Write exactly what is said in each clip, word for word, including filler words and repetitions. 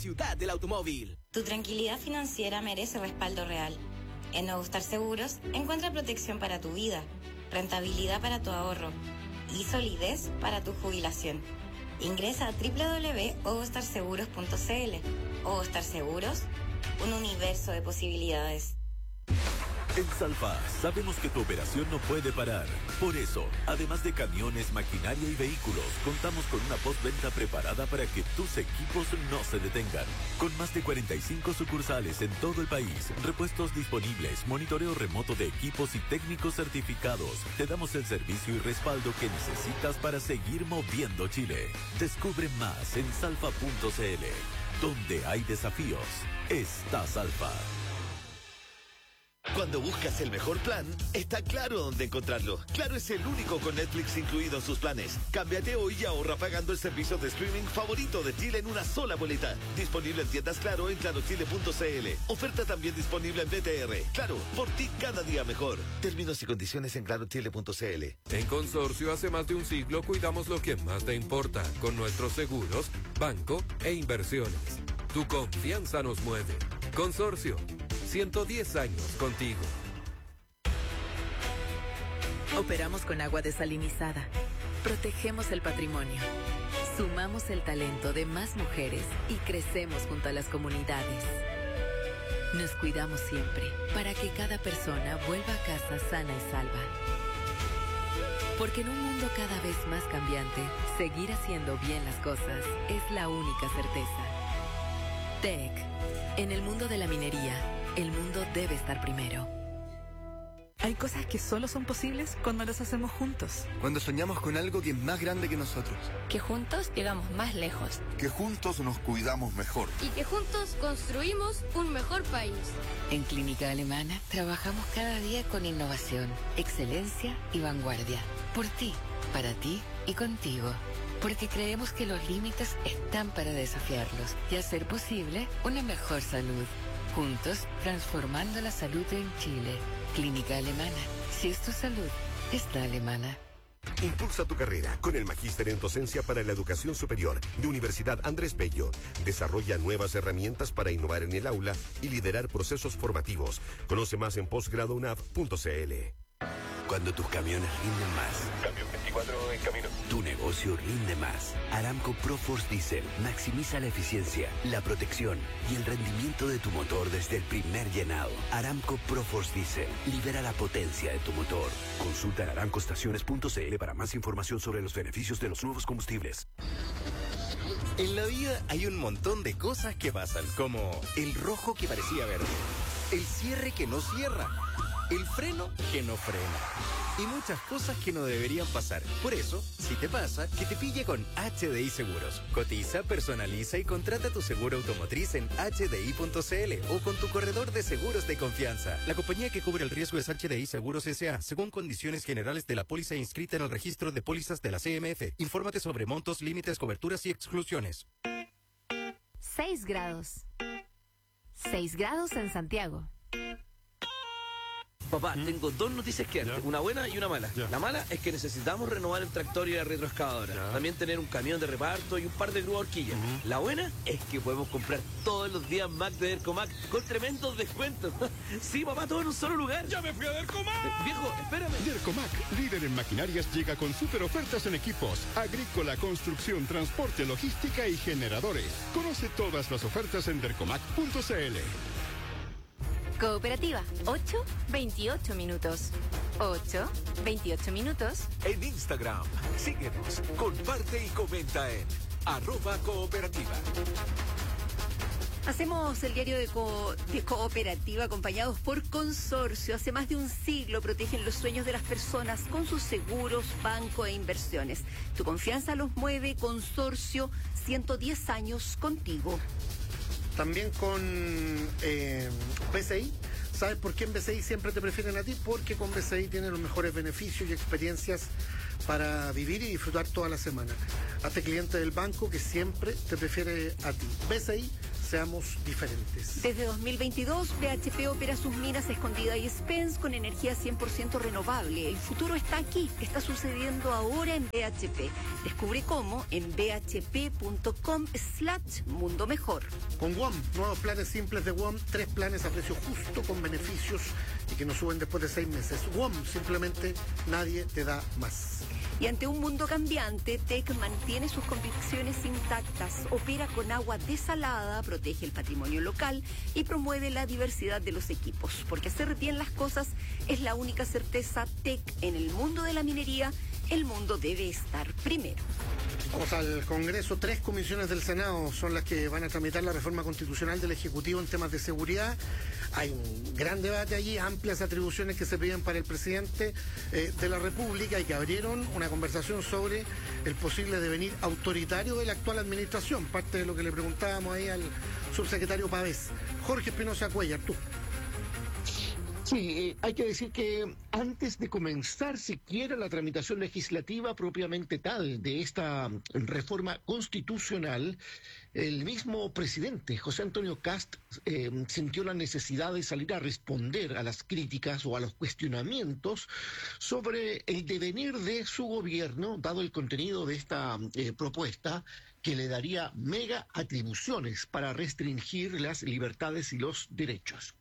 Ciudad del Automóvil. Tu tranquilidad financiera merece respaldo real. En Nuevo Star Seguros encuentra protección para tu vida, rentabilidad para tu ahorro y solidez para tu jubilación. Ingresa a doble u doble u doble u punto ovostar seguros punto c l. Ovostar Seguros, un universo de posibilidades. En Salfa sabemos que tu operación no puede parar. Por eso, además de camiones, maquinaria y vehículos, contamos con una postventa preparada para que tus equipos no se detengan. Con más de cuarenta y cinco sucursales en todo el país, repuestos disponibles, monitoreo remoto de equipos y técnicos certificados, te damos el servicio y respaldo que necesitas para seguir moviendo Chile. Descubre más en salfa punto c l. Donde hay desafíos, está Salfa. Cuando buscas el mejor plan, está Claro dónde encontrarlo. Claro es el único con Netflix incluido en sus planes. Cámbiate hoy y ahorra pagando el servicio de streaming favorito de Chile en una sola boleta. Disponible en tiendas Claro en claro chile punto c l. Oferta también disponible en B T R. Claro, por ti cada día mejor. Términos y condiciones en claro chile punto c l. En Consorcio hace más de un siglo cuidamos lo que más te importa con nuestros seguros, banco e inversiones. Tu confianza nos mueve. Consorcio. ciento diez años contigo. Operamos con agua desalinizada. Protegemos el patrimonio. Sumamos el talento de más mujeres y crecemos junto a las comunidades. Nos cuidamos siempre para que cada persona vuelva a casa sana y salva. Porque en un mundo cada vez más cambiante, seguir haciendo bien las cosas es la única certeza. T E C. En el mundo de la minería, el mundo debe estar primero. Hay cosas que solo son posibles cuando las hacemos juntos. Cuando soñamos con algo que es más grande que nosotros. Que juntos llegamos más lejos. Que juntos nos cuidamos mejor. Y que juntos construimos un mejor país. En Clínica Alemana trabajamos cada día con innovación, excelencia y vanguardia. Por ti, para ti y contigo. Porque creemos que los límites están para desafiarlos y hacer posible una mejor salud. Juntos, transformando la salud en Chile. Clínica Alemana. Si es tu salud, está alemana. Impulsa tu carrera con el Magíster en Docencia para la Educación Superior de Universidad Andrés Bello. Desarrolla nuevas herramientas para innovar en el aula y liderar procesos formativos. Conoce más en posgrado u n a v punto c l. Cuando tus camiones rinden más. Camión veinticuatro en camino. Tu negocio rinde más. Aramco ProForce Diesel maximiza la eficiencia, la protección y el rendimiento de tu motor desde el primer llenado. Aramco ProForce Diesel libera la potencia de tu motor. Consulta en aramco estaciones punto c l para más información sobre los beneficios de los nuevos combustibles. En la vida hay un montón de cosas que pasan, como el rojo que parecía verde, el cierre que no cierra, el freno que no frena y muchas cosas que no deberían pasar. Por eso, si te pasa, que te pille con H D I Seguros. Cotiza, personaliza y contrata tu seguro automotriz en h d i punto c l o con tu corredor de seguros de confianza. La compañía que cubre el riesgo es H D I Seguros S A, según condiciones generales de la póliza inscrita en el registro de pólizas de la C M F. Infórmate sobre montos, límites, coberturas y exclusiones. seis grados. seis grados en Santiago. Papá, ¿Mm? tengo dos noticias que darte, una buena y una mala. Ya. La mala es que necesitamos renovar el tractor y la retroexcavadora. Ya. También tener un camión de reparto y un par de grúas horquillas. Uh-huh. La buena es que podemos comprar todos los días Mac de Dercomac con tremendos descuentos. Sí, papá, todo en un solo lugar. ¡Ya me fui a Dercomac! Eh, viejo, espérame. Dercomac, líder en maquinarias, llega con super ofertas en equipos agrícola, construcción, transporte, logística y generadores. Conoce todas las ofertas en dercomac punto c l. Cooperativa, ocho veintiocho minutos. ocho veintiocho minutos. En Instagram, síguenos, comparte y comenta en arroba cooperativa. Hacemos el diario de, co- de Cooperativa acompañados por Consorcio. Hace más de un siglo protegen los sueños de las personas con sus seguros, banco e inversiones. Tu confianza los mueve. Consorcio, ciento diez años contigo. También con eh, B C I. ¿Sabes por qué en B C I siempre te prefieren a ti? Porque con B C I tienen los mejores beneficios y experiencias para vivir y disfrutar toda la semana. Hazte cliente del banco que siempre te prefiere a ti. B C I, seamos diferentes. Desde dos mil veintidós, B H P opera sus minas Escondida y Spence con energía cien por ciento renovable. El futuro está aquí, está sucediendo ahora en B H P. Descubre cómo en bhp.com slash mundo mejor. Con W O M, nuevos planes simples de W O M, tres planes a precio justo con beneficios y que no suben después de seis meses. W O M, simplemente nadie te da más. Y ante un mundo cambiante, T E C mantiene sus convicciones intactas, opera con agua desalada, protege el patrimonio local y promueve la diversidad de los equipos. Porque hacer bien las cosas es la única certeza. T E C en el mundo de la minería, el mundo debe estar primero. Vamos al Congreso. Tres comisiones del Senado son las que van a tramitar la reforma constitucional del Ejecutivo en temas de seguridad. Hay un gran debate allí, amplias atribuciones que se piden para el presidente eh, de la República y que abrieron una conversación sobre el posible devenir autoritario de la actual administración. Parte de lo que le preguntábamos ahí al subsecretario Pavés. Jorge Espinosa Cuellar, tú. Sí, eh, hay que decir que antes de comenzar siquiera la tramitación legislativa propiamente tal de esta reforma constitucional, el mismo presidente, José Antonio Kast, eh, sintió la necesidad de salir a responder a las críticas o a los cuestionamientos sobre el devenir de su gobierno, dado el contenido de esta eh, propuesta, que le daría mega atribuciones para restringir las libertades y los derechos.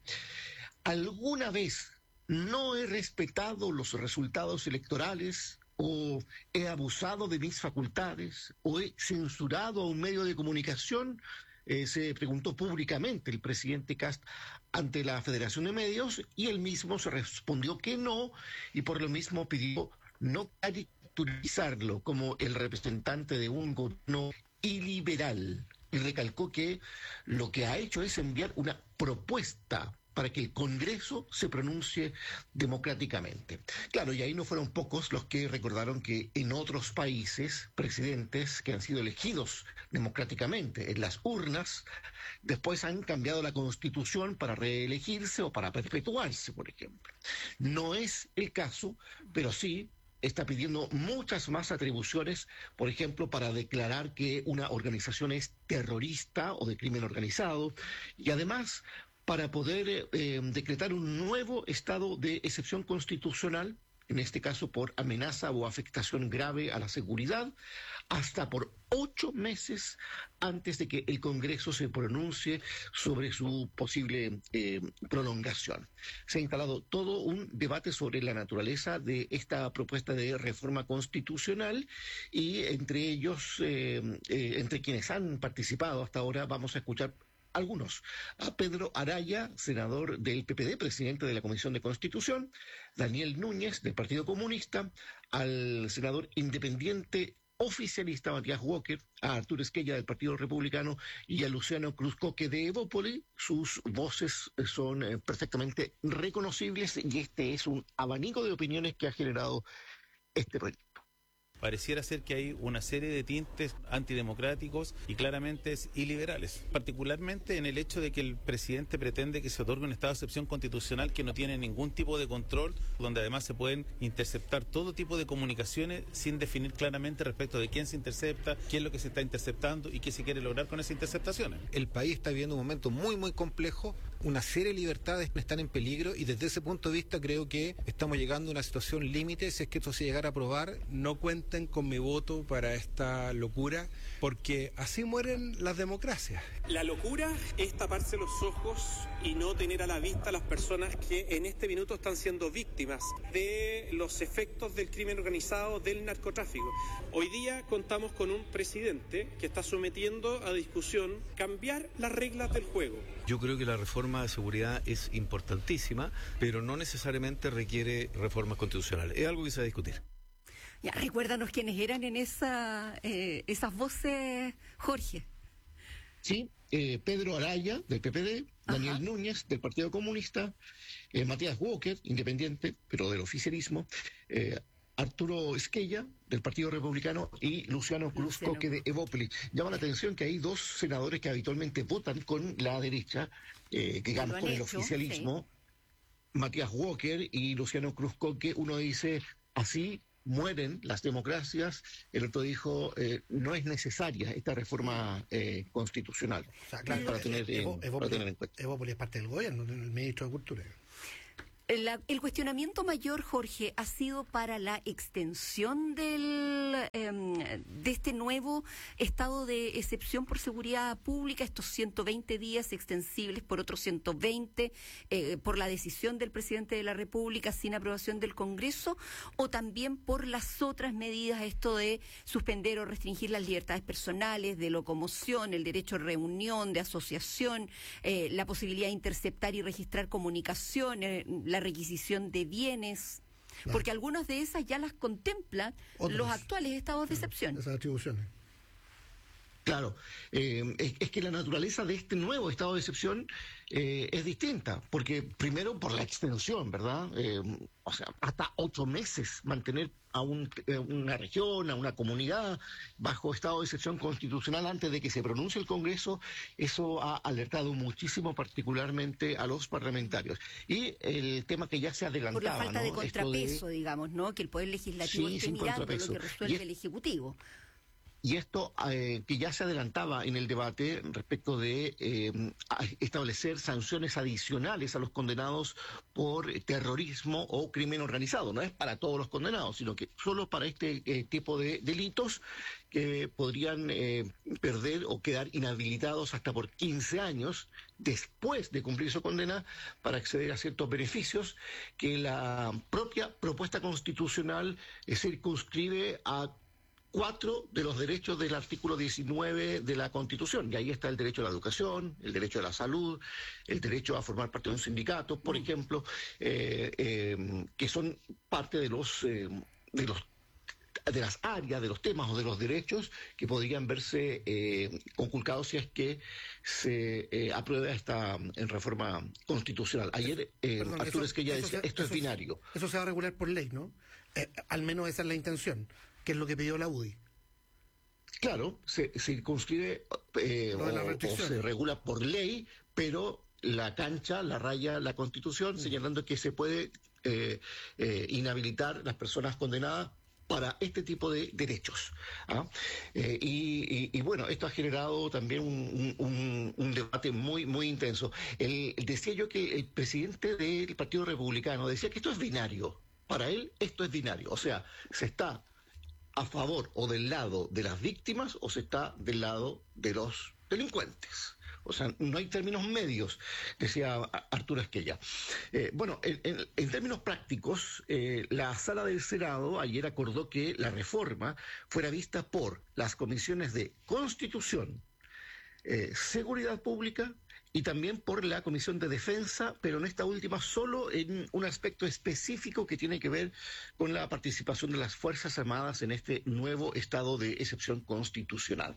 ¿Alguna vez no he respetado los resultados electorales o he abusado de mis facultades o he censurado a un medio de comunicación? Eh, se preguntó públicamente el presidente Kast ante la Federación de Medios y él mismo se respondió que no y por lo mismo pidió no caricaturizarlo como el representante de un gobierno iliberal y recalcó que lo que ha hecho es enviar una propuesta para que el Congreso se pronuncie democráticamente. Claro, y ahí no fueron pocos los que recordaron que en otros países, presidentes que han sido elegidos democráticamente en las urnas, después han cambiado la Constitución para reelegirse o para perpetuarse, por ejemplo. No es el caso, pero sí está pidiendo muchas más atribuciones, por ejemplo, para declarar que una organización es terrorista o de crimen organizado, y además para poder eh, decretar un nuevo estado de excepción constitucional, en este caso por amenaza o afectación grave a la seguridad, hasta por ocho meses antes de que el Congreso se pronuncie sobre su posible eh, prolongación. Se ha instalado todo un debate sobre la naturaleza de esta propuesta de reforma constitucional y entre ellos, eh, eh, entre quienes han participado hasta ahora, vamos a escuchar algunos. A Pedro Araya, senador del P P D, presidente de la Comisión de Constitución, Daniel Núñez, del Partido Comunista, al senador independiente oficialista Matías Walker, a Arturo Esquella del Partido Republicano y a Luciano Cruzcoque de Evópoli. Sus voces son eh, perfectamente reconocibles y este es un abanico de opiniones que ha generado este proyecto. Pareciera ser que hay una serie de tintes antidemocráticos y claramente iliberales, particularmente en el hecho de que el presidente pretende que se otorgue un estado de excepción constitucional que no tiene ningún tipo de control, donde además se pueden interceptar todo tipo de comunicaciones sin definir claramente respecto de quién se intercepta, qué es lo que se está interceptando y qué se quiere lograr con esas interceptaciones. El país está viviendo un momento muy muy complejo, una serie de libertades están en peligro y desde ese punto de vista creo que estamos llegando a una situación límite. Si es que esto se llegara a aprobar, no cuenten con mi voto para esta locura, porque así mueren las democracias. La locura es taparse los ojos y no tener a la vista a las personas que en este minuto están siendo víctimas de los efectos del crimen organizado, del narcotráfico. Hoy día contamos con un presidente que está sometiendo a discusión cambiar las reglas del juego. Yo creo que la reforma de seguridad es importantísima, pero no necesariamente requiere reformas constitucionales. Es algo que se va a discutir. Ya, recuérdanos quiénes eran en esa eh, esas voces, Jorge. Sí, eh, Pedro Araya, del P P D, Daniel Ajá. Núñez, del Partido Comunista, eh, Matías Walker, independiente, pero del oficialismo, eh, Arturo Esquella, del Partido Republicano, y Luciano Cruzcoque de Evópoli. Llama la atención que hay dos senadores que habitualmente votan con la derecha, eh, que ganan con el hecho, oficialismo, sí. Matías Walker y Luciano Cruzcoque. Uno dice, así mueren las democracias, el otro dijo, eh, no es necesaria esta reforma eh, constitucional. O sea, claro, para, tener, eh, Evo, Evo, para tener en cuenta. Evo es parte del gobierno, el ministro de Cultura. La, el cuestionamiento mayor, Jorge, ha sido para la extensión del, eh, de este nuevo estado de excepción por seguridad pública, estos ciento veinte días extensibles por otros ciento veinte, eh, por la decisión del presidente de la República sin aprobación del Congreso, o también por las otras medidas, esto de suspender o restringir las libertades personales, de locomoción, el derecho a reunión, de asociación, eh, la posibilidad de interceptar y registrar comunicaciones, la requisición de bienes, claro, porque algunas de esas ya las contemplan Otros, los actuales estados de excepción. Esas atribuciones. Claro, eh, es, es que la naturaleza de este nuevo estado de excepción eh, es distinta, porque primero por la extensión, ¿verdad? Eh, o sea, hasta ocho meses mantener a un, eh, una región, a una comunidad bajo estado de excepción constitucional antes de que se pronuncie el Congreso, eso ha alertado muchísimo, particularmente a los parlamentarios. Y el tema que ya se adelantaba, por la falta ¿no? de contrapeso, de, digamos, ¿no? Que el Poder Legislativo sí, esté mirando lo que resuelve es, el Ejecutivo. Y esto eh, que ya se adelantaba en el debate respecto de eh, establecer sanciones adicionales a los condenados por terrorismo o crimen organizado. No es para todos los condenados, sino que solo para este eh, tipo de delitos que podrían eh, perder o quedar inhabilitados hasta por quince años después de cumplir su condena para acceder a ciertos beneficios que la propia propuesta constitucional eh, circunscribe a cuatro de los derechos del artículo diecinueve de la Constitución, y ahí está el derecho a la educación, el derecho a la salud, el derecho a formar parte de un sindicato, por ejemplo, eh, eh, que son parte de los eh, de los de las áreas, de los temas o de los derechos que podrían verse eh, conculcados si es que se eh, aprueba esta en reforma constitucional. Ayer eh, Perdón, Arturo Esquella decía, se, esto eso, es binario. Eso se va a regular por ley, ¿no? Eh, al menos esa es la intención, que es lo que pidió la U D I. Claro, se circunscribe eh, o, o se regula por ley, pero la cancha, la raya, la Constitución, mm. señalando que se puede eh, eh, inhabilitar las personas condenadas para este tipo de derechos. ¿ah? Eh, y, y, y bueno, esto ha generado también un, un, un debate muy muy intenso. El, decía yo que el presidente del Partido Republicano decía que esto es binario. Para él esto es binario. O sea, se está a favor o del lado de las víctimas o se está del lado de los delincuentes. O sea, no hay términos medios, decía Arturo Esquella. Eh, bueno, en, en, en términos prácticos, eh, la Sala del Senado ayer acordó que la reforma fuera vista por las comisiones de Constitución, eh, Seguridad Pública y también por la Comisión de Defensa, pero en esta última solo en un aspecto específico que tiene que ver con la participación de las Fuerzas Armadas en este nuevo estado de excepción constitucional.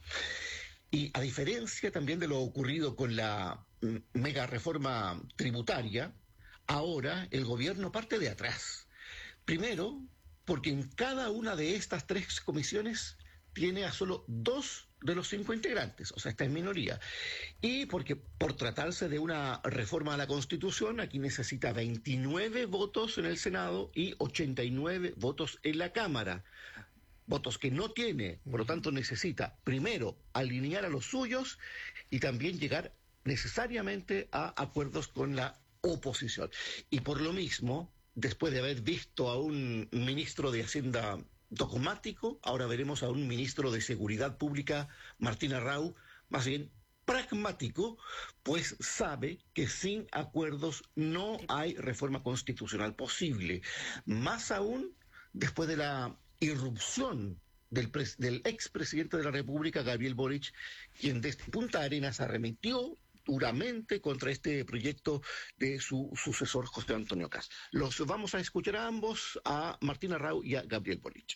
Y a diferencia también de lo ocurrido con la mega reforma tributaria, ahora el gobierno parte de atrás. Primero, porque en cada una de estas tres comisiones tiene a solo dos de los cinco integrantes, o sea, está en minoría. Y porque por tratarse de una reforma a la Constitución, aquí necesita veintinueve votos en el Senado y ochenta y nueve votos en la Cámara. Votos que no tiene, por lo tanto necesita primero alinear a los suyos y también llegar necesariamente a acuerdos con la oposición. Y por lo mismo, después de haber visto a un ministro de Hacienda dogmático, ahora veremos a un ministro de Seguridad Pública, Martín Arrau, más bien pragmático, pues sabe que sin acuerdos no hay reforma constitucional posible. Más aún después de la irrupción del, pres, del expresidente de la República, Gabriel Boric, quien desde Punta Arenas arremetió duramente contra este proyecto de su sucesor José Antonio Kast. Los vamos a escuchar a ambos, a Martín Arrau y a Gabriel Boric.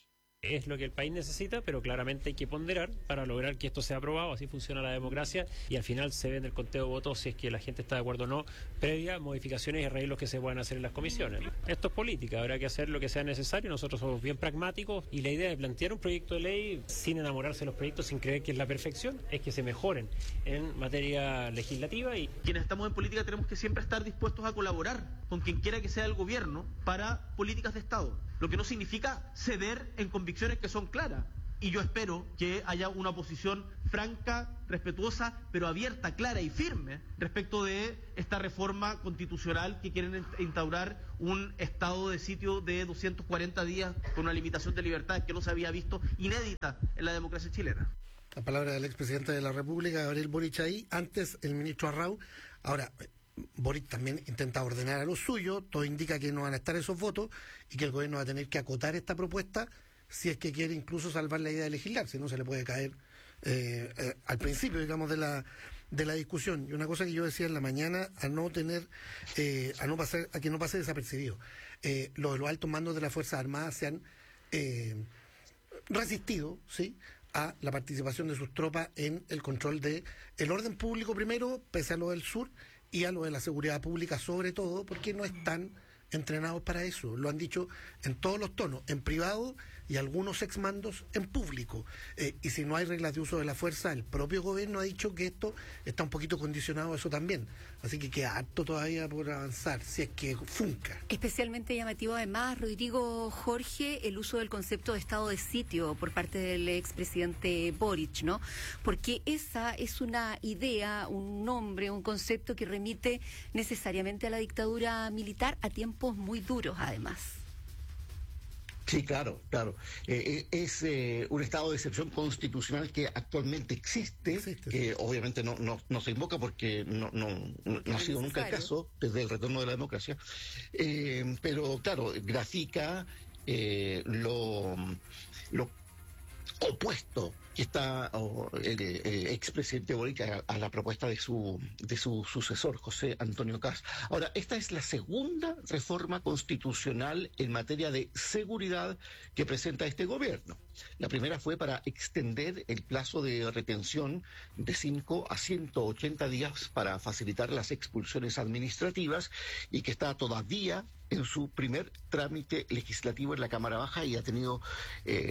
es lo que el país necesita, pero claramente hay que ponderar para lograr que esto sea aprobado. Así funciona la democracia y al final se ve en el conteo de votos si es que la gente está de acuerdo o no, previa modificaciones y arreglos que se puedan hacer en las comisiones. Esto es política, habrá que hacer lo que sea necesario. Nosotros somos bien pragmáticos y la idea de plantear un proyecto de ley sin enamorarse de los proyectos, sin creer que es la perfección, es que se mejoren en materia legislativa. Y quienes estamos en política tenemos que siempre estar dispuestos a colaborar con quien quiera que sea el gobierno para políticas de Estado, lo que no significa ceder en convicciones que son claras. Y yo espero que haya una posición franca, respetuosa, pero abierta, clara y firme respecto de esta reforma constitucional que quieren instaurar un estado de sitio de doscientos cuarenta días con una limitación de libertades que no se había visto, inédita en la democracia chilena. La palabra del expresidente de la República, Gabriel Boric, ahí, antes el ministro Arrau. Ahora, Boric también intenta ordenar a los suyos, todo indica que no van a estar esos votos y que el gobierno va a tener que acotar esta propuesta si es que quiere incluso salvar la idea de legislar, si no se le puede caer eh, eh, al principio, digamos, de la de la discusión. Y una cosa que yo decía en la mañana, a no tener, eh, a no pasar, a que no pase desapercibido. Eh, los de los altos mandos de las Fuerzas Armadas se han eh, resistido, ¿sí?, a la participación de sus tropas en el control de el orden público primero, pese a lo del sur, y a lo de la seguridad pública sobre todo, porque no están entrenados para eso. Lo han dicho en todos los tonos, en privado y algunos exmandos en público. Eh, y si no hay reglas de uso de la fuerza, el propio gobierno ha dicho que esto está un poquito condicionado a eso también. Así que queda harto todavía por avanzar, si es que funca. Especialmente llamativo además, Rodrigo, Jorge, el uso del concepto de estado de sitio por parte del expresidente Boric, ¿no? Porque esa es una idea, un nombre, un concepto que remite necesariamente a la dictadura militar a tiempos muy duros, además. Sí, claro, claro. Eh, es eh, un estado de excepción constitucional que actualmente existe, existe que sí. obviamente no, no, no se invoca porque no, no, no, no ha sido nunca el caso desde el retorno de la democracia. Eh, pero, claro, grafica eh, lo, lo opuesto que está oh, el, el expresidente Boric a, a la propuesta de su de su sucesor, José Antonio Kast. Ahora, esta es la segunda reforma constitucional en materia de seguridad que presenta este gobierno. La primera fue para extender el plazo de retención de cinco a ciento ochenta días para facilitar las expulsiones administrativas y que está todavía en su primer trámite legislativo en la Cámara Baja y ha tenido eh,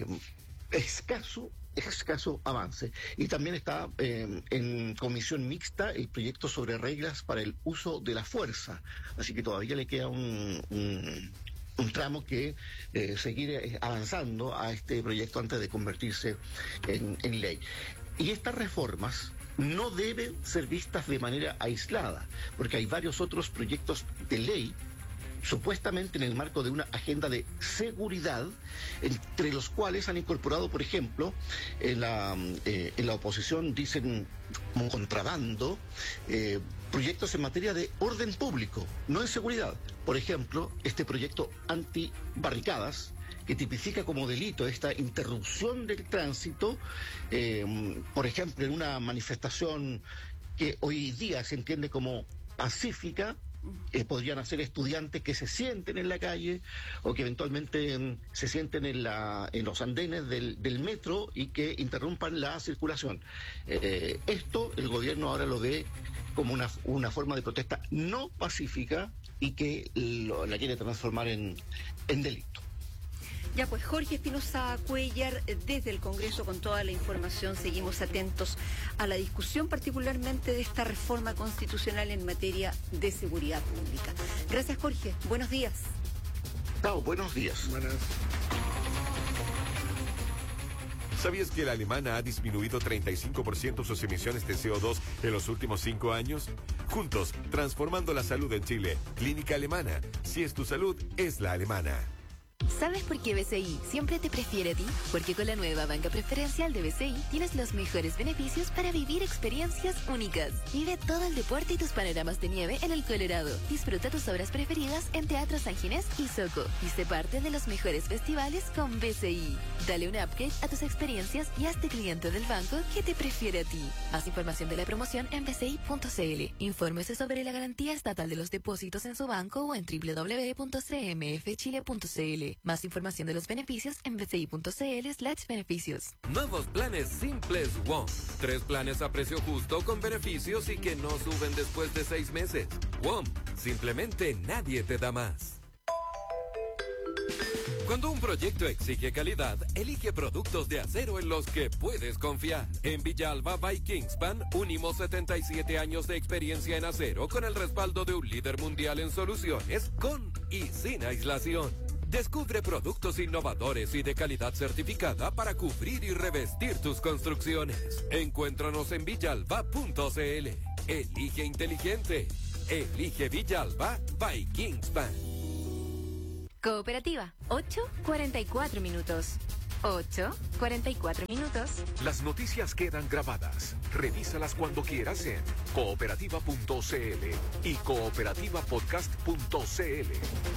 escaso escaso avance. Y también está eh, en comisión mixta el proyecto sobre reglas para el uso de la fuerza, así que todavía le queda un, un, un tramo que eh, seguir avanzando a este proyecto antes de convertirse en, en ley. Y estas reformas no deben ser vistas de manera aislada, porque hay varios otros proyectos de ley supuestamente en el marco de una agenda de seguridad, entre los cuales han incorporado, por ejemplo, en la, eh, en la oposición dicen como contrabando, eh, proyectos en materia de orden público, no en seguridad. Por ejemplo, este proyecto antibarricadas, que tipifica como delito esta interrupción del tránsito, eh, por ejemplo, en una manifestación que hoy día se entiende como pacífica. Eh, podrían hacer estudiantes que se sienten en la calle o que eventualmente eh, se sienten en, la, en los andenes del, del metro y que interrumpan la circulación. Eh, esto el gobierno ahora lo ve como una, una forma de protesta no pacífica y que lo, la quiere transformar en, en delito. Ya pues, Jorge Espinosa Cuellar, desde el Congreso con toda la información, seguimos atentos a la discusión particularmente de esta reforma constitucional en materia de seguridad pública. Gracias, Jorge. Buenos días. Chao, buenos días. Buenas. ¿Sabías que la alemana ha disminuido treinta y cinco por ciento sus emisiones de C O dos en los últimos cinco años? Juntos, transformando la salud en Chile. Clínica Alemana. Si es tu salud, es la alemana. ¿Sabes por qué B C I siempre te prefiere a ti? Porque con la nueva banca preferencial de B C I tienes los mejores beneficios para vivir experiencias únicas. Vive todo el deporte y tus panoramas de nieve en el Colorado. Disfruta tus obras preferidas en Teatro San Ginés y Soco. Y sé parte de los mejores festivales con B C I. Dale un upgrade a tus experiencias y hazte cliente del banco que te prefiere a ti. Haz información de la promoción en b c i punto c l. Infórmese sobre la garantía estatal de los depósitos en su banco o en w w w punto c m f chile punto c l. cl. Más información de los beneficios en bci.cl slash beneficios. Nuevos planes simples W O M. Tres planes a precio justo con beneficios y que no suben después de seis meses. W O M. Simplemente nadie te da más. Cuando un proyecto exige calidad, elige productos de acero en los que puedes confiar. En Villalba by Kingspan, unimos setenta y siete años de experiencia en acero con el respaldo de un líder mundial en soluciones, con y sin aislación. Descubre productos innovadores y de calidad certificada para cubrir y revestir tus construcciones. Encuéntranos en villalba punto cl. Elige inteligente. Elige Villalba by Kingspan. Cooperativa, ocho cuarenta y cuatro minutos. ocho cuarenta y cuatro minutos. Las noticias quedan grabadas. Revísalas cuando quieras en cooperativa punto cl y cooperativa podcast punto cl.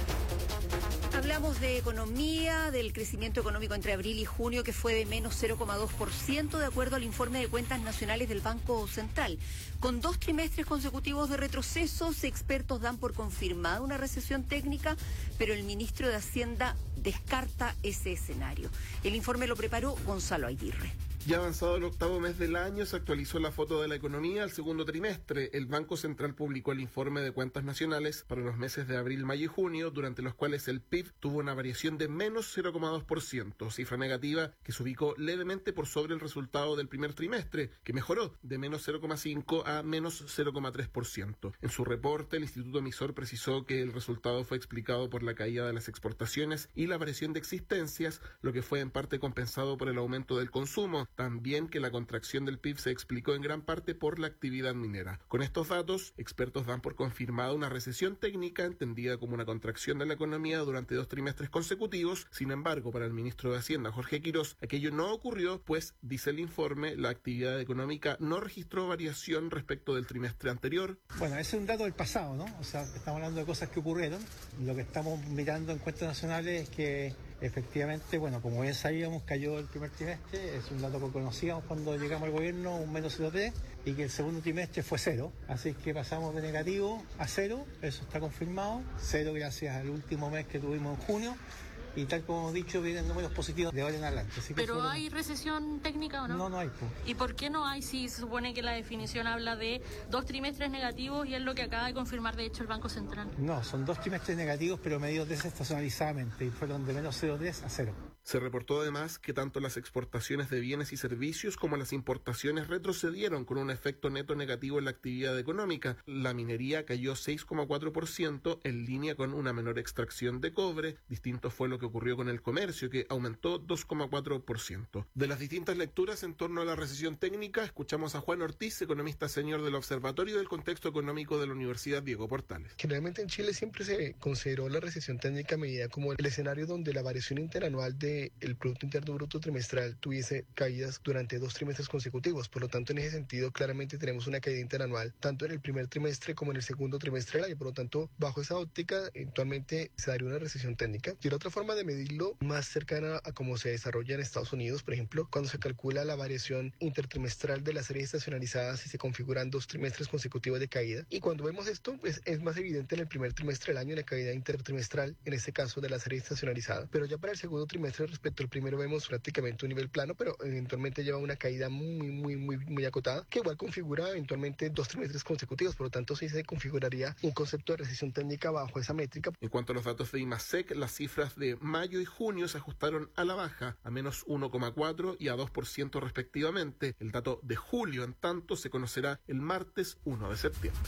Hablamos de economía, del crecimiento económico entre abril y junio, que fue de menos cero coma dos por ciento de acuerdo al informe de cuentas nacionales del Banco Central. Con dos trimestres consecutivos de retrocesos, expertos dan por confirmada una recesión técnica, pero el ministro de Hacienda descarta ese escenario. El informe lo preparó Gonzalo Aguirre. Ya avanzado el octavo mes del año, se actualizó la foto de la economía al segundo trimestre. El Banco Central publicó el informe de cuentas nacionales para los meses de abril, mayo y junio, durante los cuales el P I B tuvo una variación de menos cero coma dos por ciento, cifra negativa que se ubicó levemente por sobre el resultado del primer trimestre, que mejoró de menos cero coma cinco a menos cero coma tres por ciento. En su reporte, el Instituto Emisor precisó que el resultado fue explicado por la caída de las exportaciones y la variación de existencias, lo que fue en parte compensado por el aumento del consumo. También que la contracción del P I B se explicó en gran parte por la actividad minera. Con estos datos, expertos dan por confirmada una recesión técnica entendida como una contracción de la economía durante dos trimestres consecutivos. Sin embargo, para el ministro de Hacienda, Jorge Quirós, aquello no ocurrió, pues, dice el informe, la actividad económica no registró variación respecto del trimestre anterior. Bueno, ese es un dato del pasado, ¿no? O sea, estamos hablando de cosas que ocurrieron. Lo que estamos mirando en cuentas nacionales es que efectivamente, bueno, como bien sabíamos, cayó el primer trimestre, es un dato que conocíamos cuando llegamos al gobierno, un menos cero coma tres, y que el segundo trimestre fue cero, así que pasamos de negativo a cero, eso está confirmado, cero gracias al último mes que tuvimos en junio, y tal como hemos dicho, vienen números positivos de ahora en adelante. Así que ¿Pero fueron... hay recesión técnica o no? No, no hay. Pues. ¿Y por qué no hay si se supone que la definición habla de dos trimestres negativos y es lo que acaba de confirmar de hecho el Banco Central? No, son dos trimestres negativos pero medidos desestacionalizadamente y fueron de menos cero coma tres a cero. Se reportó además que tanto las exportaciones de bienes y servicios como las importaciones retrocedieron con un efecto neto negativo en la actividad económica. La minería cayó seis coma cuatro por ciento en línea con una menor extracción de cobre. Distinto fue lo que ocurrió con el comercio, que aumentó dos coma cuatro por ciento. De las distintas lecturas en torno a la recesión técnica, escuchamos a Juan Ortiz, economista senior del Observatorio del Contexto Económico de la Universidad Diego Portales. Generalmente en Chile siempre se consideró la recesión técnica medida como el escenario donde la variación interanual de el Producto Interno Bruto trimestral tuviese caídas durante dos trimestres consecutivos. Por lo tanto, en ese sentido, claramente tenemos una caída interanual tanto en el primer trimestre como en el segundo trimestre del año. Por lo tanto, bajo esa óptica, eventualmente se daría una recesión técnica. Y la otra forma de medirlo, más cercana a cómo se desarrolla en Estados Unidos, por ejemplo, cuando se calcula la variación intertrimestral de las series estacionalizadas y se configuran dos trimestres consecutivos de caída. Y cuando vemos esto, pues es más evidente en el primer trimestre del año la caída intertrimestral, en este caso de la serie estacionalizada. Pero ya para el segundo trimestre respecto al primero vemos prácticamente un nivel plano, pero eventualmente lleva una caída muy, muy, muy, muy acotada, que igual configura eventualmente dos trimestres consecutivos. Por lo tanto, sí se configuraría un concepto de recesión técnica bajo esa métrica. En cuanto a los datos de IMASEC, las cifras de mayo y junio se ajustaron a la baja, a menos uno coma cuatro y a dos por ciento respectivamente. El dato de julio, en tanto, se conocerá el martes uno de septiembre.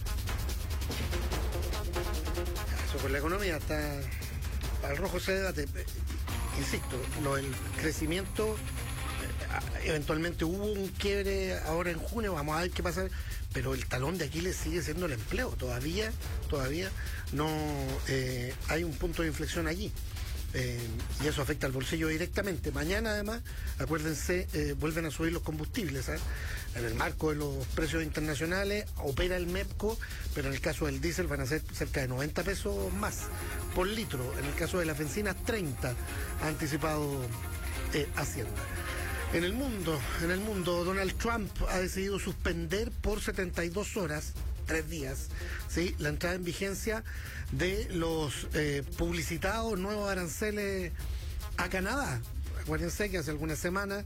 Eso por la economía está al rojo ese debate. Insisto, lo del crecimiento, eh, eventualmente hubo un quiebre ahora en junio, vamos a ver qué pasa, pero el talón de Aquiles sigue siendo el empleo, todavía, todavía no eh, hay un punto de inflexión allí. Eh, y eso afecta al bolsillo directamente. Mañana además, acuérdense, eh, vuelven a subir los combustibles, ¿eh? En el marco de los precios internacionales opera el MEPCO, pero en el caso del diésel van a ser cerca de noventa pesos más por litro. En el caso de las bencinas, treinta, ha anticipado eh, Hacienda. En el mundo, en el mundo, Donald Trump ha decidido suspender por setenta y dos horas, tres días, ¿sí? La entrada en vigencia de los eh, publicitados nuevos aranceles a Canadá. Acuérdense que hace algunas semanas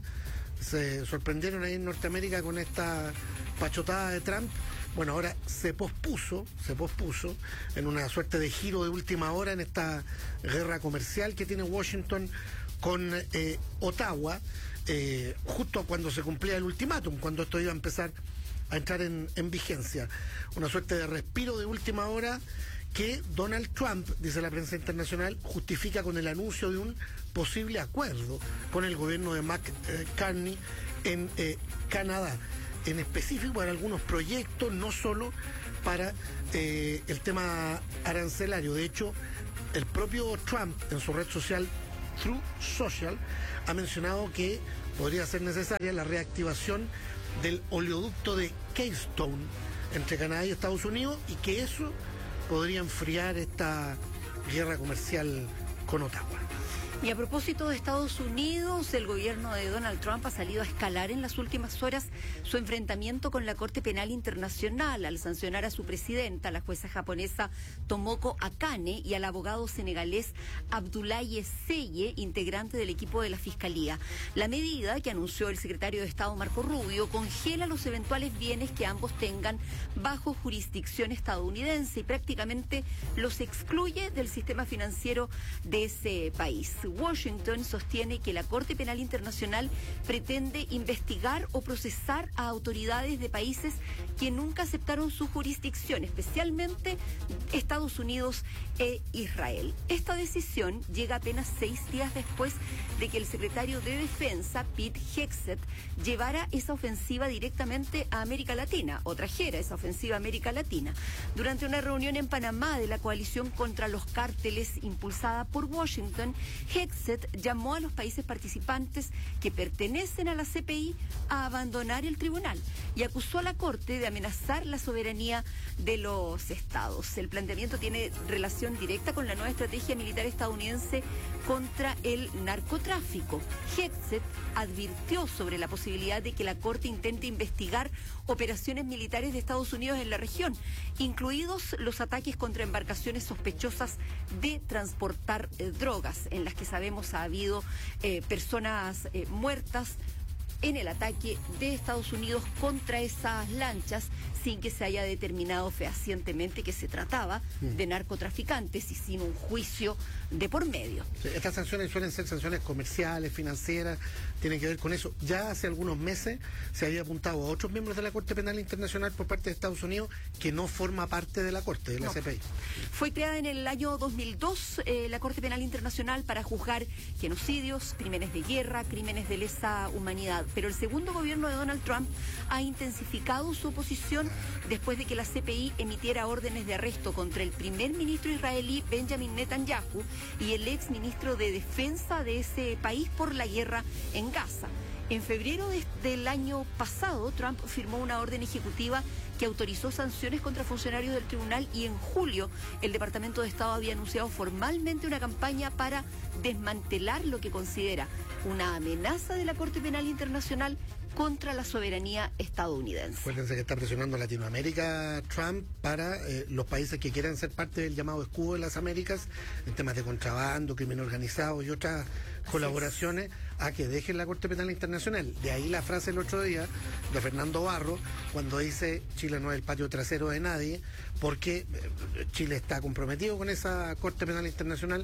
se sorprendieron ahí en Norteamérica con esta pachotada de Trump. Bueno, ahora se pospuso, se pospuso en una suerte de giro de última hora en esta guerra comercial que tiene Washington con eh, Ottawa, eh, justo cuando se cumplía el ultimátum, cuando esto iba a empezar a entrar en, en vigencia. Una suerte de respiro de última hora que Donald Trump, dice la prensa internacional, justifica con el anuncio de un posible acuerdo con el gobierno de McCartney en eh, Canadá, en específico para algunos proyectos, no solo para eh, el tema arancelario. De hecho, el propio Trump en su red social Truth Social ha mencionado que podría ser necesaria la reactivación del oleoducto de Keystone entre Canadá y Estados Unidos, y que eso podría enfriar esta guerra comercial con Ottawa. Y a propósito de Estados Unidos, el gobierno de Donald Trump ha salido a escalar en las últimas horas su enfrentamiento con la Corte Penal Internacional al sancionar a su presidenta, la jueza japonesa Tomoko Akane, y al abogado senegalés Abdoulaye Seye, integrante del equipo de la Fiscalía. La medida, que anunció el secretario de Estado Marco Rubio, congela los eventuales bienes que ambos tengan bajo jurisdicción estadounidense y prácticamente los excluye del sistema financiero de ese país. Washington sostiene que la Corte Penal Internacional pretende investigar o procesar a autoridades de países que nunca aceptaron su jurisdicción, especialmente Estados Unidos e Israel. Esta decisión llega apenas seis días después de que el secretario de Defensa, Pete Hegseth, llevara esa ofensiva directamente a América Latina, o trajera esa ofensiva a América Latina. Durante una reunión en Panamá de la coalición contra los cárteles impulsada por Washington, Hegseth llamó a los países participantes que pertenecen a la C P I a abandonar el tribunal y acusó a la Corte de amenazar la soberanía de los estados. El planteamiento tiene relación directa con la nueva estrategia militar estadounidense contra el narcotráfico. Hegseth advirtió sobre la posibilidad de que la Corte intente investigar operaciones militares de Estados Unidos en la región, incluidos los ataques contra embarcaciones sospechosas de transportar eh, drogas, en las que sabemos ha habido eh, personas eh, muertas en el ataque de Estados Unidos contra esas lanchas, sin que se haya determinado fehacientemente que se trataba de narcotraficantes y sin un juicio de por medio. Sí, estas sanciones suelen ser sanciones comerciales, financieras, tienen que ver con eso. Ya hace algunos meses se había apuntado a otros miembros de la Corte Penal Internacional por parte de Estados Unidos que no forma parte de la Corte, de la no. C P I. Fue creada en el año dos mil dos eh, la Corte Penal Internacional para juzgar genocidios, crímenes de guerra, crímenes de lesa humanidad. Pero el segundo gobierno de Donald Trump ha intensificado su oposición después de que la C P I emitiera órdenes de arresto contra el primer ministro israelí Benjamin Netanyahu y el ex ministro de Defensa de ese país por la guerra en Gaza. En febrero de, del año pasado, Trump firmó una orden ejecutiva que autorizó sanciones contra funcionarios del tribunal, y en julio el Departamento de Estado había anunciado formalmente una campaña para desmantelar lo que considera una amenaza de la Corte Penal Internacional contra la soberanía estadounidense. Acuérdense que está presionando a Latinoamérica Trump para eh, los países que quieran ser parte del llamado escudo de las Américas en temas de contrabando, crimen organizado y otras Así colaboraciones es. a que dejen la Corte Penal Internacional. De ahí la frase el otro día de Fernando Barro cuando dice Chile no es el patio trasero de nadie, porque Chile está comprometido con esa Corte Penal Internacional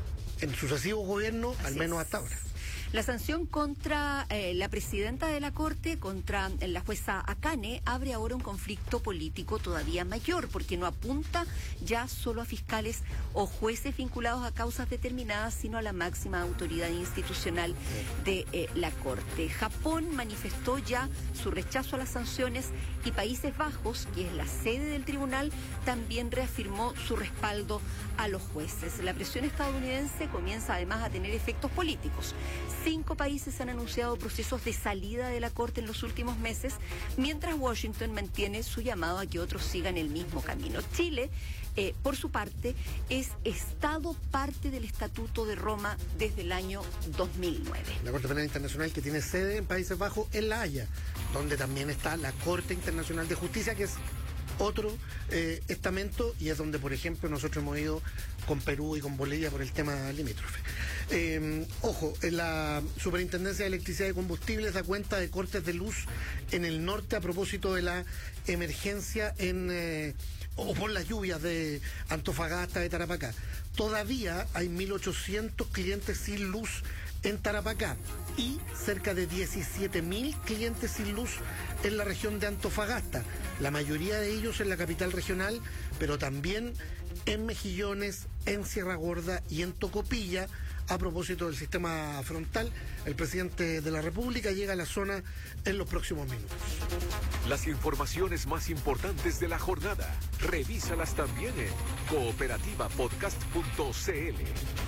en sucesivos gobiernos, Así al menos es. hasta ahora. La sanción contra eh, la presidenta de la Corte, contra eh, la jueza Akane, abre ahora un conflicto político todavía mayor, porque no apunta ya solo a fiscales o jueces vinculados a causas determinadas, sino a la máxima autoridad institucional de eh, la Corte. Japón manifestó ya su rechazo a las sanciones, y Países Bajos, que es la sede del tribunal, también reafirmó su respaldo a los jueces. La presión estadounidense comienza además a tener efectos políticos. Cinco países han anunciado procesos de salida de la Corte en los últimos meses, mientras Washington mantiene su llamado a que otros sigan el mismo camino. Chile, eh, por su parte, es Estado parte del Estatuto de Roma desde el año dos mil nueve. La Corte Penal Internacional, que tiene sede en Países Bajos, en La Haya, donde también está la Corte Internacional de Justicia, que es otro eh, estamento, y es donde, por ejemplo, nosotros hemos ido con Perú y con Bolivia por el tema limítrofe. Eh, ojo, la Superintendencia de Electricidad y Combustibles da cuenta de cortes de luz en el norte a propósito de la emergencia en eh, o por las lluvias de Antofagasta, de Tarapacá. Todavía hay mil ochocientos clientes sin luz en Tarapacá y cerca de diecisiete mil clientes sin luz en la región de Antofagasta, la mayoría de ellos en la capital regional, pero también en Mejillones, en Sierra Gorda y en Tocopilla. A propósito del sistema frontal, el presidente de la República llega a la zona en los próximos minutos. Las informaciones más importantes de la jornada, revísalas también en cooperativa podcast punto c l.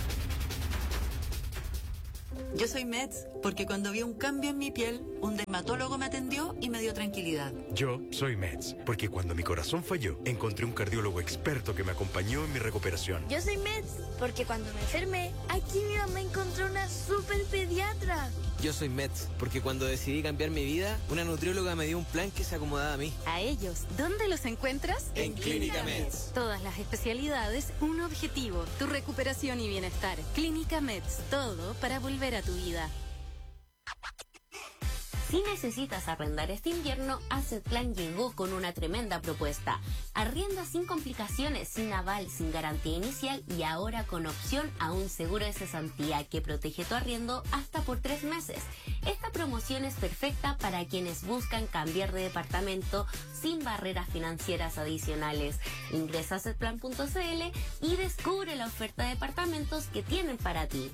Yo soy Meds porque cuando vi un cambio en mi piel, un dermatólogo me atendió y me dio tranquilidad. Yo soy Meds porque cuando mi corazón falló, encontré un cardiólogo experto que me acompañó en mi recuperación. Yo soy Meds porque cuando me enfermé, aquí mi mamá encontró una super pediatra. Yo soy Meds porque cuando decidí cambiar mi vida, una nutrióloga me dio un plan que se acomodaba a mí. A ellos, ¿dónde los encuentras? En Clínica Meds. Todas las especialidades, un objetivo, tu recuperación y bienestar. Clínica Meds, todo para volver a tu vida. Si necesitas arrendar este invierno, Assetplan llegó con una tremenda propuesta. Arrienda sin complicaciones, sin aval, sin garantía inicial y ahora con opción a un seguro de cesantía que protege tu arriendo hasta por tres meses. Esta promoción es perfecta para quienes buscan cambiar de departamento sin barreras financieras adicionales. Ingresa a assetplan punto c l y descubre la oferta de departamentos que tienen para ti.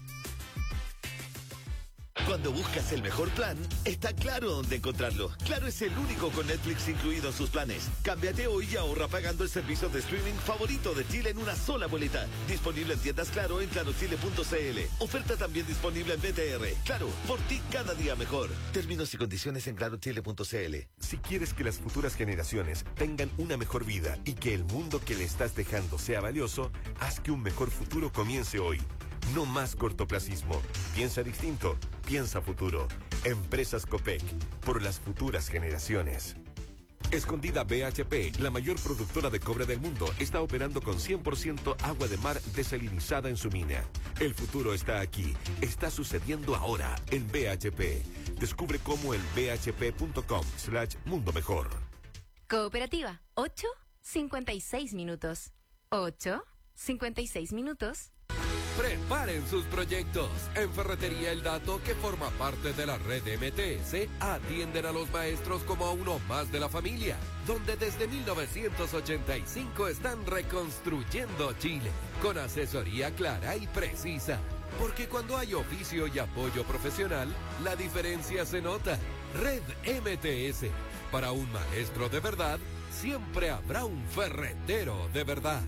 Cuando buscas el mejor plan, está Claro dónde encontrarlo. Claro es el único con Netflix incluido en sus planes. Cámbiate hoy y ahorra pagando el servicio de streaming favorito de Chile en una sola boleta. Disponible en tiendas Claro en claro chile punto c l. Oferta también disponible en B T R. Claro, por ti cada día mejor. Términos y condiciones en claro chile punto c l. Si quieres que las futuras generaciones tengan una mejor vida y que el mundo que le estás dejando sea valioso, haz que un mejor futuro comience hoy. No más cortoplacismo. Piensa distinto. Piensa futuro. Empresas Copec. Por las futuras generaciones. Escondida B H P, la mayor productora de cobre del mundo, está operando con cien por ciento agua de mar desalinizada en su mina. El futuro está aquí. Está sucediendo ahora en B H P. Descubre cómo en b h p punto com slash mundo mejor. Cooperativa, ocho cincuenta y seis minutos. ocho cincuenta y seis minutos. Preparen sus proyectos. En Ferretería El Dato, que forma parte de la red M T S, atienden a los maestros como a uno más de la familia, donde desde mil novecientos ochenta y cinco están reconstruyendo Chile, con asesoría clara y precisa. Porque cuando hay oficio y apoyo profesional, la diferencia se nota. Red M T S. Para un maestro de verdad, siempre habrá un ferretero de verdad.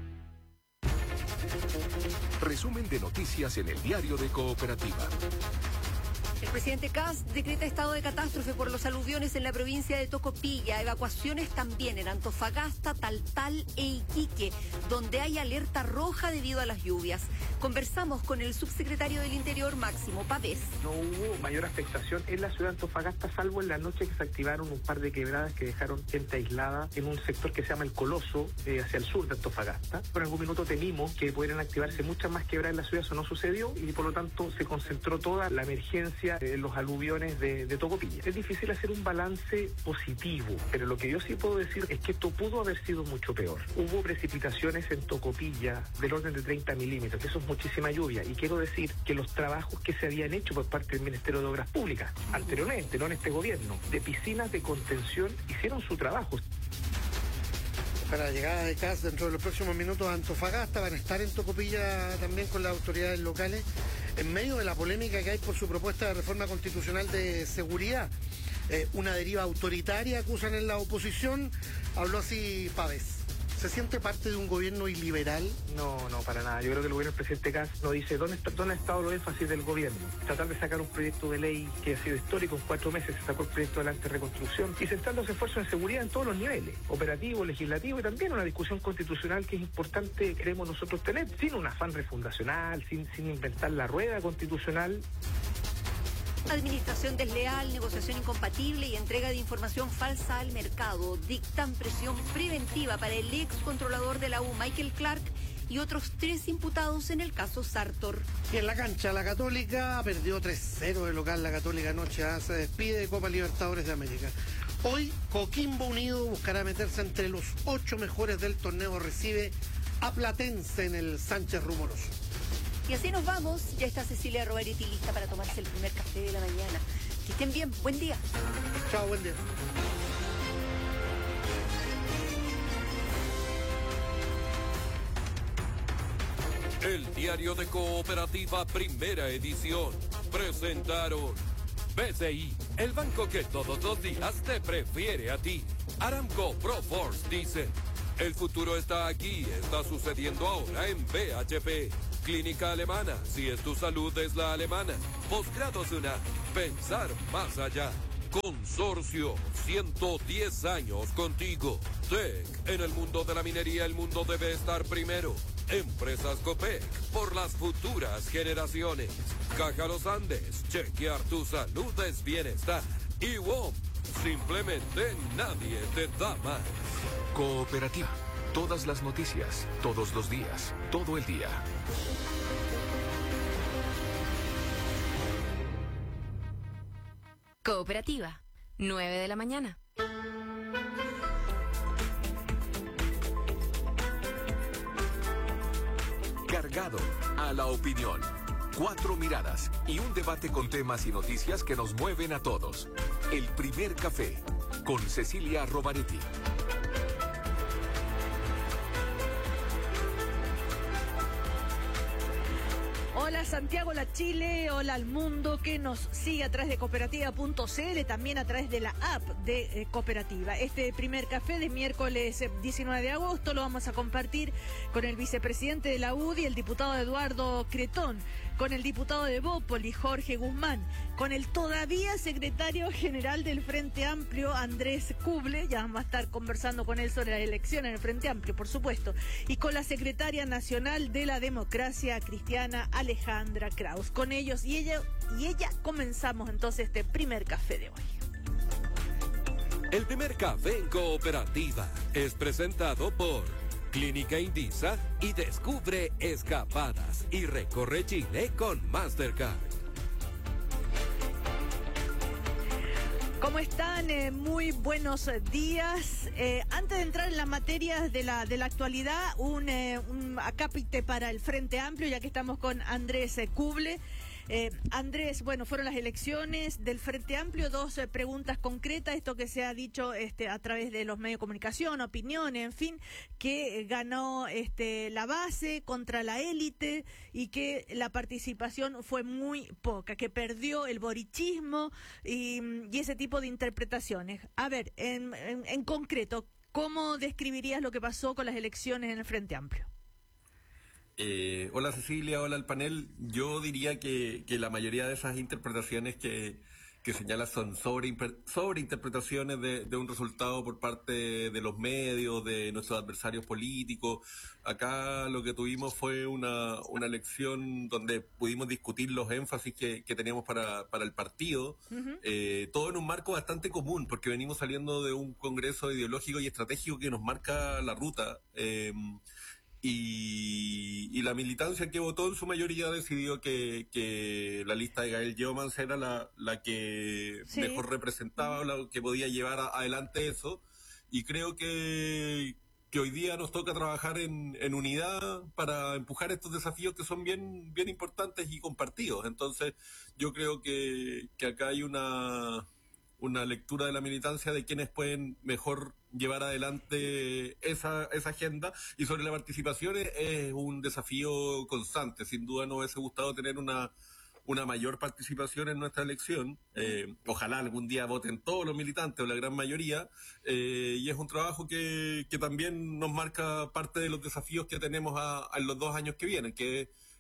Resumen de noticias en el diario de Cooperativa. El presidente Kast decreta estado de catástrofe por los aluviones en la provincia de Tocopilla. Evacuaciones también en Antofagasta, Taltal e Iquique, donde hay alerta roja debido a las lluvias. Conversamos con el subsecretario del Interior, Máximo Pavés. No hubo mayor afectación en la ciudad de Antofagasta, salvo en la noche que se activaron un par de quebradas que dejaron gente aislada en un sector que se llama El Coloso, eh, hacia el sur de Antofagasta. Por algún minuto temimos que pudieran activarse muchas más quebradas en la ciudad, eso no sucedió y por lo tanto se concentró toda la emergencia en los aluviones de, de Tocopilla. Es difícil hacer un balance positivo, pero lo que yo sí puedo decir es que esto pudo haber sido mucho peor. Hubo precipitaciones en Tocopilla del orden de treinta milímetros, que eso es muchísima lluvia, y quiero decir que los trabajos que se habían hecho por parte del Ministerio de Obras Públicas, anteriormente, no en este gobierno, de piscinas de contención, hicieron su trabajo. Para la llegada de C A S dentro de los próximos minutos a Antofagasta, van a estar en Tocopilla también con las autoridades locales, en medio de la polémica que hay por su propuesta de reforma constitucional de seguridad. Eh, una deriva autoritaria, acusan en la oposición, habló así Pavés. ¿Se siente parte de un gobierno iliberal? No, no, para nada. Yo creo que el gobierno del presidente Kast nos dice dónde, está, dónde ha estado los énfasis del gobierno. Tratar de sacar un proyecto de ley que ha sido histórico. En cuatro meses se sacó el proyecto de la antirreconstrucción y centrar los esfuerzos en seguridad en todos los niveles, operativo, legislativo y también una discusión constitucional que es importante, queremos nosotros tener, sin un afán refundacional, sin, sin inventar la rueda constitucional. Administración desleal, negociación incompatible y entrega de información falsa al mercado dictan presión preventiva para el ex controlador de la U, Michael Clark, y otros tres imputados en el caso Sartor. Y en la cancha, la Católica perdió tres cero de local. La Católica anoche ¿eh? se despide de Copa Libertadores de América. Hoy, Coquimbo Unido buscará meterse entre los ocho mejores del torneo. Recibe a Platense en el Sánchez Rumoroso. Y así nos vamos. Ya está Cecilia Roveretti lista para tomarse el primer café de la mañana. Que estén bien. Buen día. Chao, buen día. El diario de Cooperativa Primera Edición presentaron B C I, el banco que todos los días te prefiere a ti. Aramco Proforce dice, el futuro está aquí, está sucediendo ahora en B H P. Clínica Alemana, si es tu salud es la alemana. Posgrados UNAM, pensar más allá. Consorcio, ciento diez años contigo. T E C, en el mundo de la minería el mundo debe estar primero. Empresas Copec, por las futuras generaciones. Caja Los Andes, chequear tu salud es bienestar. Y W O M, simplemente nadie te da más. Cooperativa, todas las noticias, todos los días, todo el día. Cooperativa, nueve de la mañana. Cargado a la opinión. Cuatro miradas y un debate con temas y noticias que nos mueven a todos. El primer café con Cecilia Rovaretti. Hola Santiago, hola Chile, hola al mundo que nos sigue a través de cooperativa punto c l, también a través de la app de eh, Cooperativa. Este primer café de miércoles diecinueve de agosto lo vamos a compartir con el vicepresidente de la U D I, el diputado Eduardo Cretón, con el diputado de Bópoli, Jorge Guzmán, con el todavía secretario general del Frente Amplio, Andrés Kuble, ya vamos a estar conversando con él sobre la elección en el Frente Amplio, por supuesto, y con la secretaria nacional de la Democracia Cristiana, Alejandra Kraus. Con ellos y ella, y ella comenzamos entonces este primer café de hoy. El primer café en Cooperativa es presentado por Clínica Indisa y descubre escapadas y recorre Chile con Mastercard. ¿Cómo están? Eh, muy buenos días. Eh, antes de entrar en las materias de la de la actualidad, un, eh, un acápite para el Frente Amplio, ya que estamos con Andrés eh, Kuble. Eh, Andrés, bueno, fueron las elecciones del Frente Amplio, dos eh, preguntas concretas, esto que se ha dicho este, a través de los medios de comunicación, opiniones, en fin, que eh, ganó este, la base contra la élite y que la participación fue muy poca, que perdió el borichismo y, y ese tipo de interpretaciones. A ver, en, en, en concreto, ¿cómo describirías lo que pasó con las elecciones en el Frente Amplio? Eh, hola Cecilia, hola al panel. Yo diría que, que la mayoría de esas interpretaciones que, que señalas son sobre, sobreinterpretaciones de, de un resultado por parte de los medios, de nuestros adversarios políticos. Acá lo que tuvimos fue una, una elección donde pudimos discutir los énfasis que, que teníamos para, para el partido, uh-huh. eh, todo en un marco bastante común, porque venimos saliendo de un congreso ideológico y estratégico que nos marca la ruta. Eh, Y, y la militancia que votó en su mayoría decidió que, que la lista de Gael Yeomans era la, la que sí. mejor representaba, la que podía llevar a, adelante eso, y creo que, que hoy día nos toca trabajar en, en unidad para empujar estos desafíos que son bien, bien importantes y compartidos. Entonces yo creo que, que acá hay una... una lectura de la militancia de quienes pueden mejor llevar adelante esa, esa agenda, y sobre la participación es, es un desafío constante. Sin duda nos hubiese gustado tener una, una mayor participación en nuestra elección, eh, ojalá algún día voten todos los militantes o la gran mayoría, eh, y es un trabajo que, que también nos marca parte de los desafíos que tenemos a, a los dos años que vienen, que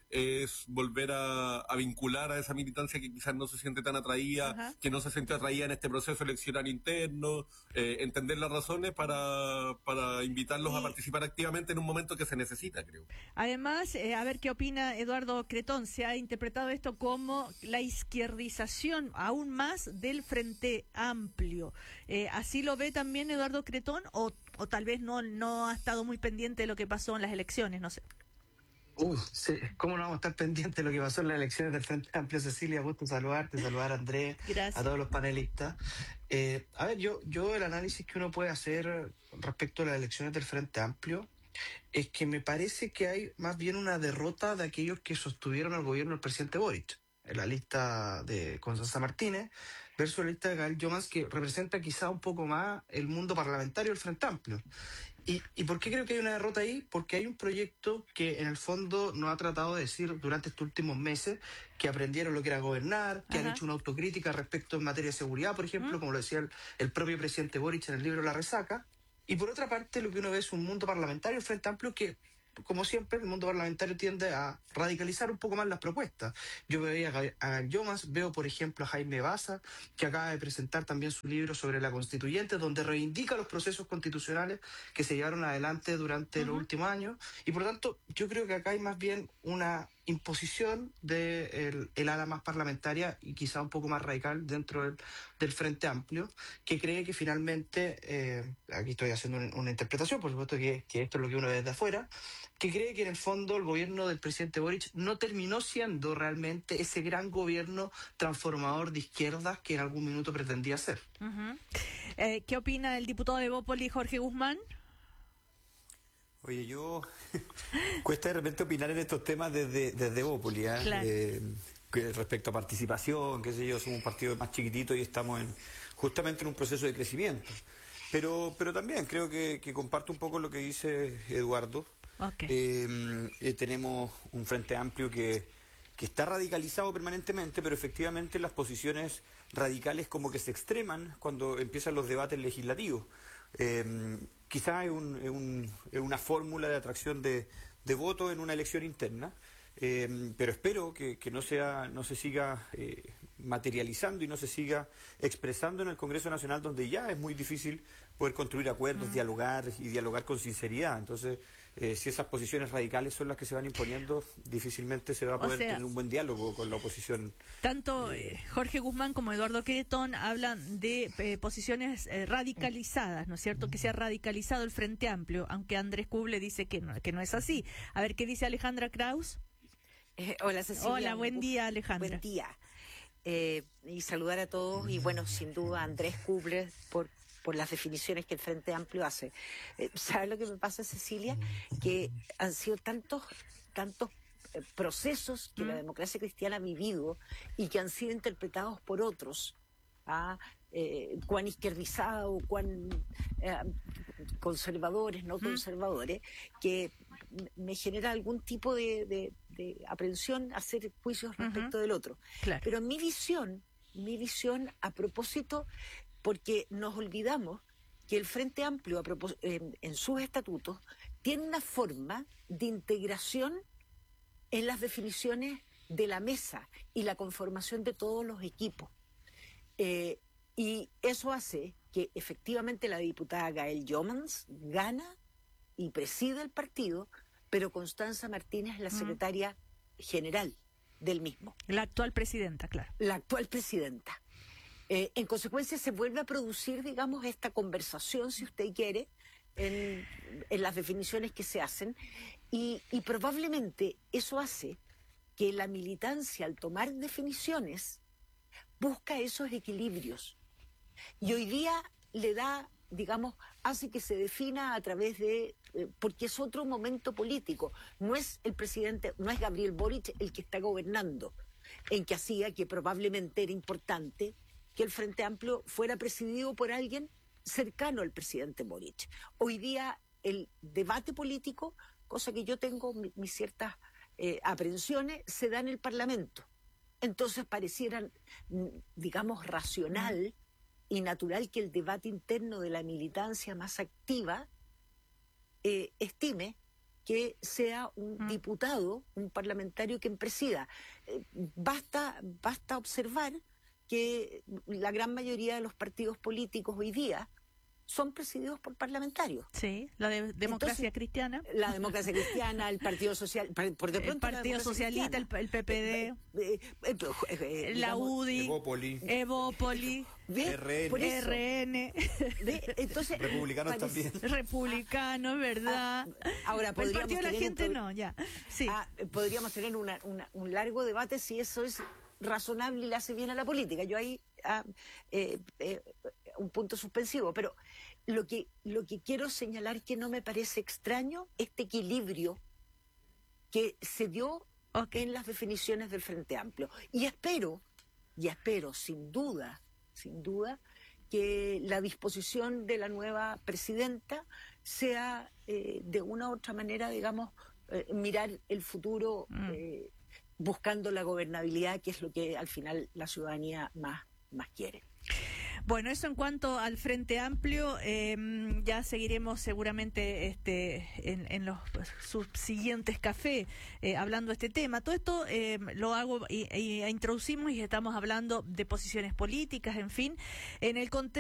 es volver a, a vincular a esa militancia que quizás no se siente tan atraída, Ajá. que no se siente atraída en este proceso electoral interno, eh, entender las razones para, para invitarlos y... a participar activamente en un momento que se necesita, creo. Además, eh, a ver qué opina Eduardo Cretón. Se ha interpretado esto como la izquierdización aún más del Frente Amplio. Eh, ¿Así lo ve también Eduardo Cretón o, o tal vez no, no ha estado muy pendiente de lo que pasó en las elecciones? No sé. Uy, sí. ¿Cómo no vamos a estar pendientes de lo que pasó en las elecciones del Frente Amplio? Cecilia, gusto saludarte, saludar a Andrés, Gracias. A todos los panelistas. Eh, a ver, yo, yo el análisis que uno puede hacer respecto a las elecciones del Frente Amplio es que me parece que hay más bien una derrota de aquellos que sostuvieron al gobierno del presidente Boric, en la lista de Constanza Martínez, versus la lista de Gael Jomans, que representa quizá un poco más el mundo parlamentario del Frente Amplio. ¿Y, ¿Y por qué creo que hay una derrota ahí? Porque hay un proyecto que en el fondo nos ha tratado de decir durante estos últimos meses que aprendieron lo que era gobernar, que Ajá. han hecho una autocrítica respecto en materia de seguridad, por ejemplo, ¿Mm? como lo decía el, el propio presidente Boric en el libro La Resaca. Y por otra parte, lo que uno ve es un mundo parlamentario, el Frente Amplio, que, como siempre, el mundo parlamentario tiende a radicalizar un poco más las propuestas. Yo veía a Gael Jomans, veo, por ejemplo, a Jaime Baza, que acaba de presentar también su libro sobre la constituyente, donde reivindica los procesos constitucionales que se llevaron adelante durante uh-huh. los últimos años. Y, por lo tanto, yo creo que acá hay más bien una imposición del de ala más parlamentaria y quizá un poco más radical dentro del, del Frente Amplio, que cree que finalmente, eh, aquí estoy haciendo una, una interpretación, por supuesto que, que esto es lo que uno ve desde afuera, que cree que en el fondo el gobierno del presidente Boric no terminó siendo realmente ese gran gobierno transformador de izquierdas que en algún minuto pretendía ser. Uh-huh. eh, ¿Qué opina el diputado de Bópoli, Jorge Guzmán? Oye, yo cuesta de repente opinar en estos temas desde, desde Bópoli, ¿eh? Claro. Eh, que respecto a participación, qué sé yo, somos un partido más chiquitito y estamos en, justamente en un proceso de crecimiento. Pero, pero también creo que, que comparto un poco lo que dice Eduardo. Okay. Eh, eh, tenemos un Frente Amplio que, que está radicalizado permanentemente, pero efectivamente las posiciones radicales como que se extreman cuando empiezan los debates legislativos. Eh, quizás es, un, es, un, es una fórmula de atracción de, de votos en una elección interna, eh, pero espero que, que no sea no se siga eh, materializando y no se siga expresando en el Congreso Nacional, donde ya es muy difícil poder construir acuerdos, mm. dialogar y dialogar con sinceridad. Entonces, eh, si esas posiciones radicales son las que se van imponiendo, difícilmente se va a poder o sea, tener un buen diálogo con la oposición. Tanto eh, Jorge Guzmán como Eduardo Cretón hablan de eh, posiciones eh, radicalizadas, ¿no es cierto? Que se ha radicalizado el Frente Amplio, aunque Andrés Kuble dice que no, que no es así. A ver, ¿qué dice Alejandra Kraus? Eh, hola, Cecilia. Hola, buen día, Alejandra. Buen día. Eh, y saludar a todos, y bueno, sin duda a Andrés Kuble por por las definiciones que el Frente Amplio hace. Eh, ¿Sabes lo que me pasa, Cecilia? Que han sido tantos, tantos eh, procesos que mm. la democracia cristiana ha vivido y que han sido interpretados por otros, ¿ah? eh, cuán izquierdizados, cuán eh, conservadores, no mm. conservadores, que me genera algún tipo de, de, de aprehensión hacer juicios respecto uh-huh. del otro. Claro. Pero mi visión, mi visión a propósito, porque nos olvidamos que el Frente Amplio, a propós- en, en sus estatutos, tiene una forma de integración en las definiciones de la mesa y la conformación de todos los equipos. Eh, y eso hace que efectivamente la diputada Gael Jomans gana y preside el partido, pero Constanza Martínez es la secretaria mm. general del mismo. La actual presidenta, claro. La actual presidenta. Eh, en consecuencia se vuelve a producir, digamos, esta conversación, si usted quiere, en, en las definiciones que se hacen, y, y probablemente eso hace que la militancia, al tomar definiciones, busca esos equilibrios. Y hoy día le da, digamos, hace que se defina a través de, eh, porque es otro momento político. No es el presidente, no es Gabriel Boric el que está gobernando, en que hacía que probablemente era importante que el Frente Amplio fuera presidido por alguien cercano al presidente Boric. Hoy día el debate político, cosa que yo tengo mi, mis ciertas eh, aprehensiones, se da en el Parlamento. Entonces pareciera, digamos, racional y natural que el debate interno de la militancia más activa eh, estime que sea un mm. diputado, un parlamentario quien presida. Eh, basta, basta observar que la gran mayoría de los partidos políticos hoy día son presididos por parlamentarios. Sí, la de democracia Entonces, cristiana. La democracia cristiana, el Partido Social, por de pronto el Partido Socialista, el, el P P D, eh, eh, eh, eh, la digamos, U D I, Evópoli, Evópoli R N, R N. Entonces, republicanos parece, también. Republicanos, ¿verdad? Ah, ahora podríamos el Partido de la Gente un, no, ya. Sí. Ah, podríamos tener una, una, un largo debate si eso es razonable y le hace bien a la política. Yo ahí ah, eh, eh, un punto suspensivo, pero lo que lo que quiero señalar que no me parece extraño este equilibrio que se dio okay. en las definiciones del Frente Amplio, y espero y espero sin duda sin duda que la disposición de la nueva presidenta sea eh, de una u otra manera, digamos, eh, mirar el futuro mm. eh, buscando la gobernabilidad, que es lo que al final la ciudadanía más, más quiere. Bueno, eso en cuanto al Frente Amplio, eh, ya seguiremos seguramente este en, en los subsiguientes cafés eh, hablando de este tema. Todo esto eh, lo hago y, y introducimos y estamos hablando de posiciones políticas, en fin, en el contexto